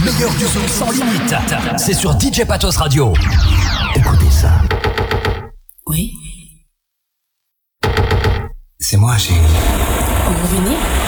meilleur du son sans limite, c'est sur DJ Patos Radio. Écoutez ça. Oui. C'est moi, chérie. Vous revenez?